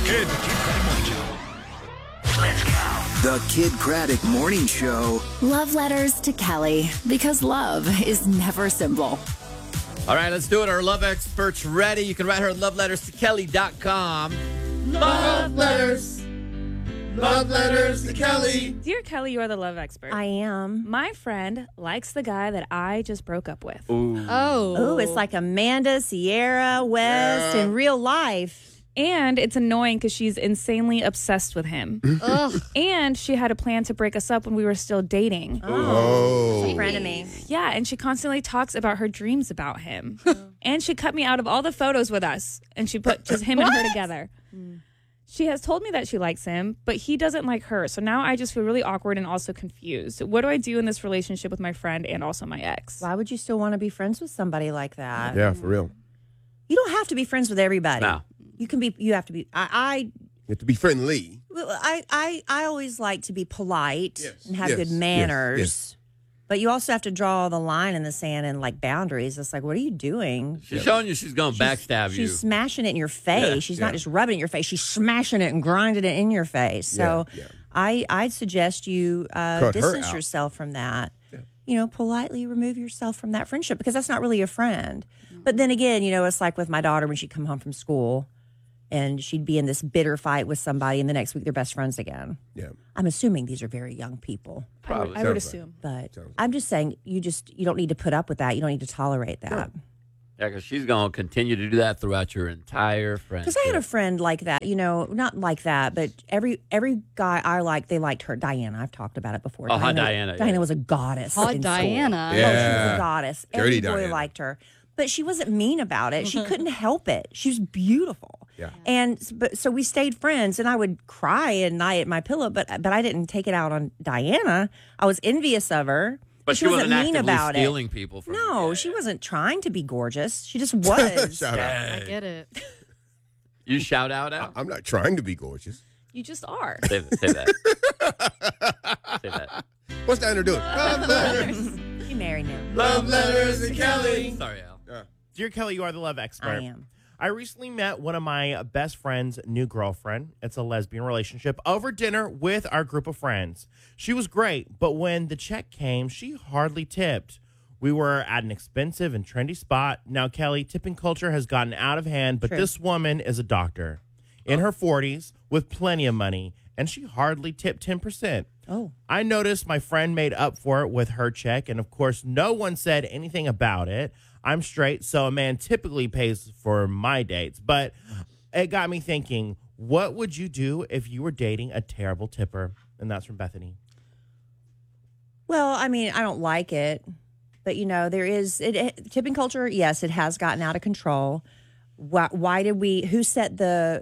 The Kid Craddock Morning Show. Love letters to Kelly, because love is never simple. All right, let's do it. Our love expert's ready. You can write her at loveletterstokelly.com. Love letters. Love letters to Kelly. Dear Kelly, you are the love expert. I am. My friend likes the guy that I just broke up with. Ooh. Oh, it's like Amanda, Sierra, West in real life. And it's annoying because she's insanely obsessed with him. Ugh. And she had a plan to break us up when we were still dating. Oh. She's a friend of me. Yeah, and she constantly talks about her dreams about him. And she cut me out of all the photos with us. And she put just him and her together. She has told me that she likes him, but he doesn't like her. So now I just feel really awkward and also confused. What do I do in this relationship with my friend and also my ex? Why would you still want to be friends with somebody like that? Yeah, for real. You don't have to be friends with everybody. No. You have to be. You have to be friendly. I always like to be polite and have Yes, good yes, manners. yes. But you also have to draw the line in the sand and like boundaries. It's like, what are you doing? She's showing you she's going to backstab you. She's smashing it in your face. Yeah, She's not just rubbing it in your face. She's smashing it and grinding it in your face. So I'd suggest you distance out. yourself from that. Yeah. You know, politely remove yourself from that friendship because that's not really a friend. But then again, you know, it's like with my daughter when she'd come home from school and she'd be in this bitter fight with somebody and the next week they're best friends again. Yeah. I'm assuming these are very young people. Probably. I would assume. But I'm just saying you don't need to put up with that. You don't need to tolerate that. Yeah, because she's going to continue to do that throughout your entire friendship. Because I had a friend like that, you know, not like that, but every guy I liked, they liked her. Diana, I've talked about it before. Oh, Diana. Diana was a goddess. Hot in school. Diana. Oh, she was a goddess. Dirty Every boy Diana. liked her. But she wasn't mean about it. She couldn't help it. She was beautiful. Yeah. So we stayed friends, and I would cry at night at my pillow, but I didn't take it out on Diana. I was envious of her. But she wasn't mean actively about stealing it. people from No, you. she wasn't trying to be gorgeous. She just was. Shout out. I get it. You shout out out? I'm not trying to be gorgeous. You just are. Say that. Say that. What's Diana doing? Love letters. She married now. Love letters to Kelly. Sorry, Al. Dear Kelly, you are the love expert. I am. I recently met one of my best friend's new girlfriend. It's a lesbian relationship over dinner with our group of friends. She was great, but when the check came, she hardly tipped. We were at an expensive and trendy spot. Now, Kelly, tipping culture has gotten out of hand, but True. this woman is a doctor in her 40s with plenty of money, and she hardly tipped 10%. Oh. I noticed my friend made up for it with her check, and of course, no one said anything about it. I'm straight, so a man typically pays for my dates. But it got me thinking, what would you do if you were dating a terrible tipper? And that's from Bethany. Well, I mean, I don't like it, but you know, there is tipping culture. Yes, it has gotten out of control. Why did we? Who set the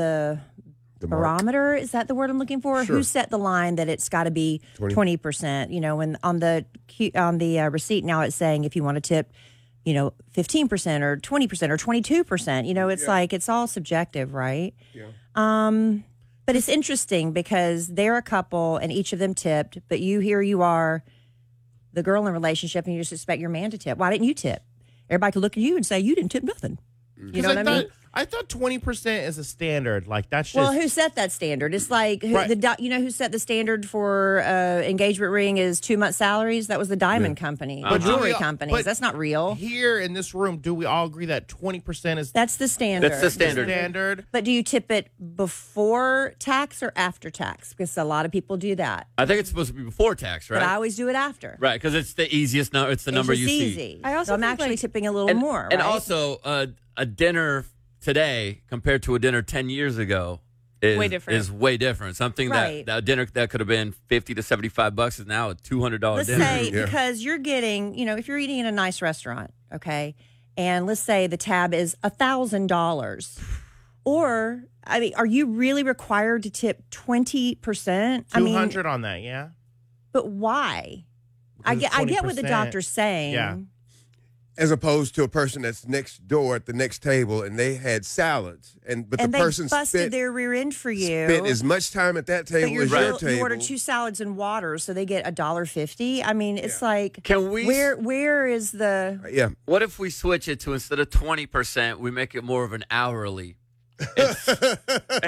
barometer? Is that the word I'm looking for? Sure. Who set the line that it's got to be 20%? You know, when on the receipt now it's saying if you want to tip, you know, 15% or 20% or 22%. You know, it's like it's all subjective, right? Yeah. But it's interesting because they're a couple and each of them tipped, but here you are, the girl in a relationship, and you just expect your man to tip. Why didn't you tip? Everybody could look at you and say you didn't tip nothing. You know what I mean? I thought 20% is a standard. Like that's just Well, who set that standard? It's like Right. you know who set the standard for engagement ring is 2 months' salaries. That was the diamond company, the jewelry companies. but That's not real. here in this room. Do we all agree that 20% is That's the standard. That's the standard. standard? But do you tip it before tax or after tax? Because a lot of people do that. I think it's supposed to be before tax, right? But I always do it after. Right, because it's the easiest number. It's the number it's you just see. easy. I also so I'm think, actually like- tipping a little And, more. and right? also, a dinner today compared to a dinner 10 years ago is Way different. Is way different. Something Right. that dinner that could have been $50 to $75 is now a $200 Let's dinner. say because you're getting, you know, if you're eating in a nice restaurant, okay, and let's say the tab is $1,000, or I mean, are you really required to tip 20%? I mean, 200 on that, yeah. but why? I Because get what the 20%. doctor's saying. Yeah. As opposed to a person that's next door at the next table and they had salads, but And the they person busted spent their rear end for you. as much time at that but table as your table. you ordered 2 salads and water, so they get $1.50. I mean, it's like, Can we? where is the? Yeah. What if we switch it to instead of 20%, we make it more of an hourly? And so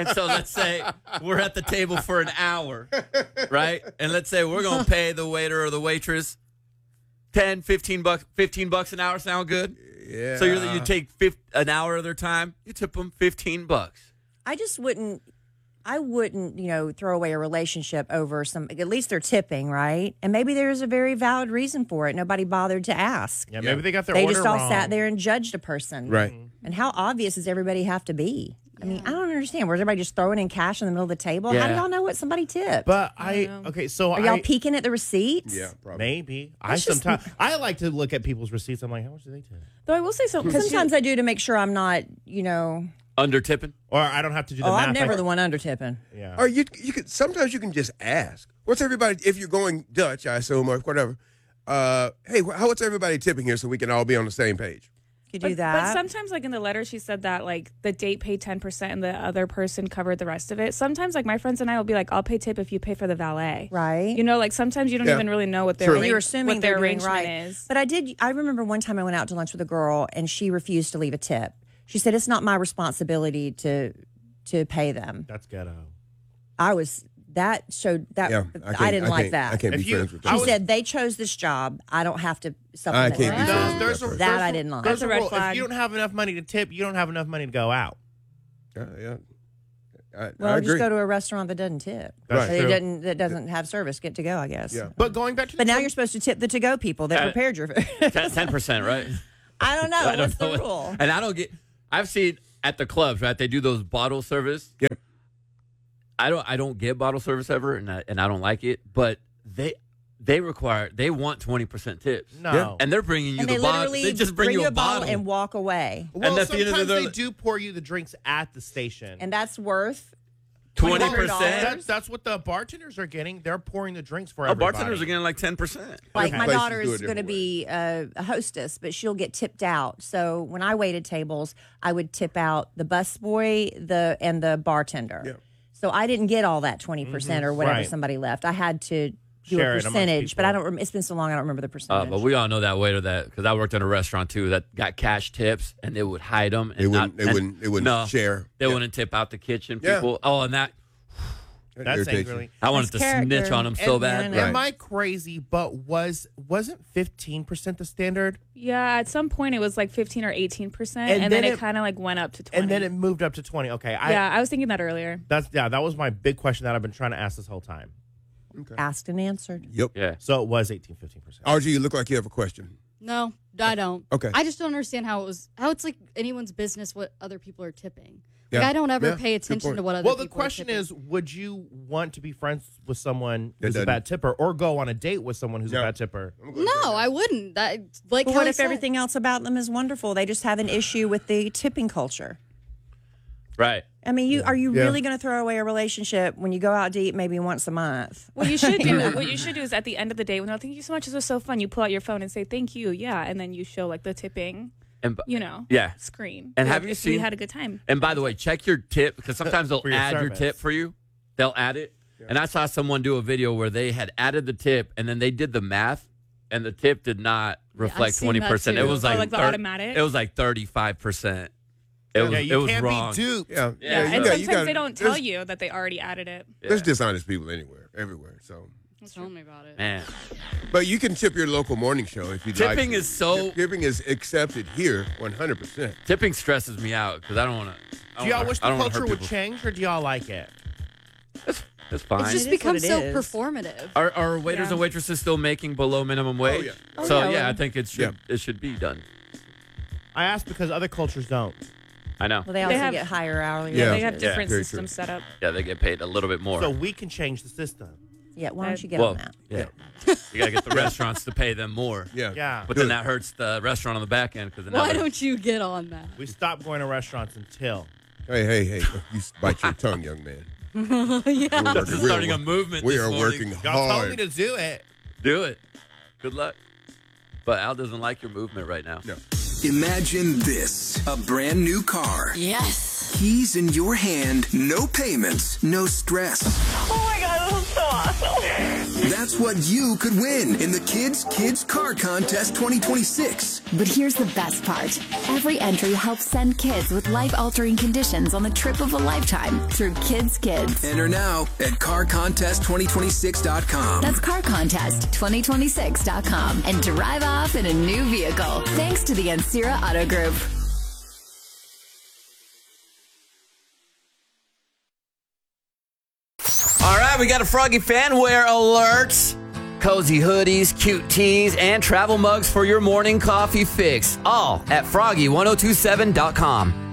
let's say we're at the table for an hour, right? And let's say we're going to pay the waiter or the waitress $10, $15, $15 an hour. Sound good? Yeah. So you take an hour of their time, you tip them $15. I just wouldn't. I wouldn't, throw away a relationship over some. At least they're tipping, right? And maybe there's a very valid reason for it. Nobody bothered to ask. Yeah, maybe they got their They order just all wrong. sat there and judged a person. Right. And how obvious does everybody have to be? I mean, I don't understand. Was everybody just throwing in cash in the middle of the table? How do Yeah. y'all know what somebody tipped? But so Are y'all peeking at the receipts? Yeah, probably. maybe. That's just- Sometimes I like to look at people's receipts. I'm like, how much do they tip? Though I will say something. Sometimes I do to make sure I'm not, Under tipping? Or I don't have to do the math. I'm never Like- the one under tipping. Yeah. Or you could sometimes you can just ask. What's everybody? If you're going Dutch, I assume, or whatever. Hey, what's everybody tipping here so we can all be on the same page? You do But that. sometimes, like in the letter, she said that like the date paid 10% and the other person covered the rest of it. Sometimes, like my friends and I will be like, "I'll pay tip if you pay for the valet." Right. Like sometimes you don't Yeah. even really know what their True. And you're assuming what their they're doing arrangement right. is. But I remember one time I went out to lunch with a girl and she refused to leave a tip. She said it's not my responsibility to pay them. That's ghetto. That showed that Yeah, I didn't like that. I can't If be you- friends with I She that. was- said they chose this job. I don't have to supplement. I can't be them. friends with There's that a- person. That I didn't like. There's That's a red rule. flag. If you don't have enough money to tip, you don't have enough money to go out. Yeah. I Well, agree. just go to a restaurant that doesn't tip. That's That true. that doesn't have service. Get to go, I guess. Yeah. But going back to But now you're supposed to tip the to-go people that prepared your food. 10%, right? I don't know. I don't What's know the what- rule? And I don't get. I've seen at the clubs, right? They do those bottle service. Yeah. I don't get bottle service ever, and I don't like it. But they want 20% tips. No. Yeah. And they're bringing you And the they bottle. literally They just bring you a bottle. and walk away. Well, And at the end of sometimes the- they do pour you the drinks at the station. And that's worth 20%. That's what the bartenders are getting. They're pouring the drinks for Oh, everybody. bartenders are getting like 10%. Like my Places daughter do it is going to different be a hostess, but she'll get tipped out. So when I waited tables, I would tip out the busboy, and the bartender. Yeah. So I didn't get all that 20% or whatever Right. somebody left. I had to do Share a it amongst percentage, but I people. don't. It's been so long, I don't remember the percentage. But we all know that waiter because I worked in a restaurant too that got cash tips and they would hide them. And They wouldn't share. They Yeah. wouldn't tip out the kitchen Yeah. people. Oh, and that That's irritates angrily. I wanted to That's snitch character. on them so And- bad. Right. Am I crazy? But wasn't 15% the standard? Yeah, at some point it was like 15 or 18%, And and then then it- it kind of like went up to 20. And then it moved up to 20. Okay, I was thinking that earlier. that was my big question that I've been trying to ask this whole time. Asked and answered. Yep. Yeah. So it was 15%. RG, you look like you have a question. No, I don't. Okay. I just don't understand how it's like anyone's business what other people are tipping. Yeah. Like I don't ever Yeah, pay good attention point. to what other Well, people the question are tipping. is, would you want to be friends with someone That who's a doesn't- bad tipper, or go on a date with someone who's No. a bad tipper? No, I wouldn't. That like But what Kelly if said. everything else about them is wonderful? They just have an issue with the tipping culture. Right. I mean, are you Yeah. really going to throw away a relationship when you go out to eat maybe once a month? What you should do, is at the end of the day, when they're thank you so much, this was so fun. You pull out your phone and say thank you, yeah, and then you show like the tipping, And yeah. screen. And Like, have you if seen- we had a good time? And by the way, check your tip because sometimes they'll For your add your service. tip for you. They'll add it. And I saw someone do a video where they had added the tip and then they did the math and the tip did not reflect seen that 20%. It too. was Oh, like, like the automatic? It was like 35%. It was, Yeah, it you was can't wrong. be duped. Yeah. Yeah, and you sometimes they don't tell you that they already added it. There's dishonest people everywhere. So, Tell me about it. Man. but you can tip your local morning show if you'd like. Tipping to. is so- Tipping is accepted here 100%. Tipping stresses me out because I don't want to. Do y'all wish the culture would change, or do y'all like it? It's fine. It's just is become what it so is. performative. Are waiters Yeah. and waitresses still making below minimum wage? yeah. Oh, So yeah, yeah, well- I think it should be done. I ask because other cultures don't. I know. Well, they also have- get higher hourly Yeah. They have wages. different very systems true. set up. Yeah, they get paid a little bit more. So we can change the system. Yeah, why don't you get well, on that? yeah. You got to get the restaurants to pay them more. Yeah. Yeah. But then that hurts the restaurant on the back end because Why don't you get on that? We stop going to restaurants until. Hey. You bite your tongue, young man. This is starting a movement. We this are morning. working Y'all told me hard. to do it. Do it. Good luck. But Al doesn't like your movement right now. No. Imagine this, a brand new car. Yes. keys in your hand, no payments, no stress. Oh my God, this is so awesome. That's what you could win in the Kids Car Contest 2026. But here's the best part. Every entry helps send kids with life-altering conditions on the trip of a lifetime through Kids. Enter now at carcontest2026.com. That's carcontest2026.com and drive off in a new vehicle. Thanks to the Ancira Auto Group. All right, we got a Froggy fan wear alerts. Cozy hoodies, cute tees, and travel mugs for your morning coffee fix. All at froggy1027.com.